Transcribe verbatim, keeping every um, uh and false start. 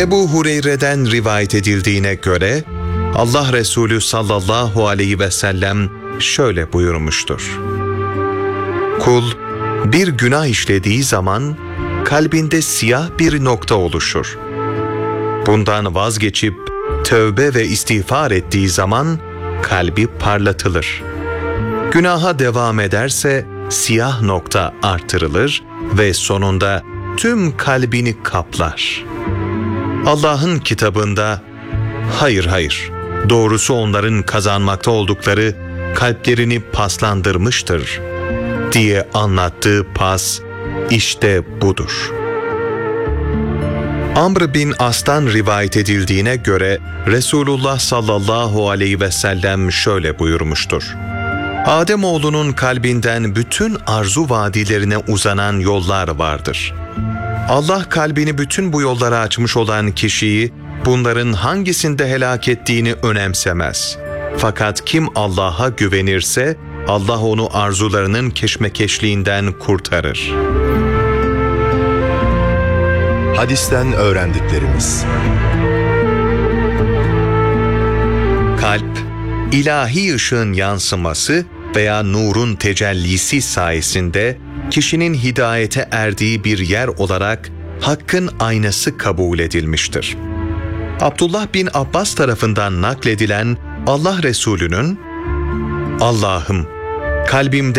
Ebu Hureyre'den rivayet edildiğine göre Allah Resulü sallallahu aleyhi ve sellem şöyle buyurmuştur: Kul bir günah işlediği zaman kalbinde siyah bir nokta oluşur. Bundan vazgeçip tövbe ve istiğfar ettiği zaman kalbi parlatılır. Günaha devam ederse siyah nokta artırılır ve sonunda tüm kalbini kaplar. Allah'ın kitabında hayır hayır, doğrusu onların kazanmakta oldukları kalplerini paslandırmıştır diye anlattığı pas işte budur. Amr bin As'tan rivayet edildiğine göre Resulullah sallallahu aleyhi ve sellem şöyle buyurmuştur: Ademoğlunun kalbinden bütün arzu vadilerine uzanan yollar vardır. Allah kalbini bütün bu yollara açmış olan kişiyi bunların hangisinde helak ettiğini önemsemez. Fakat kim Allah'a güvenirse Allah onu arzularının keşmekeşliğinden kurtarır. Hadisten öğrendiklerimiz. Kalp, ilahi ışığın yansıması veya nurun tecellisi sayesinde kişinin hidayete erdiği bir yer olarak Hakk'ın aynası kabul edilmiştir. Abdullah bin Abbas tarafından nakledilen Allah Resulü'nün "Allah'ım, kalbimde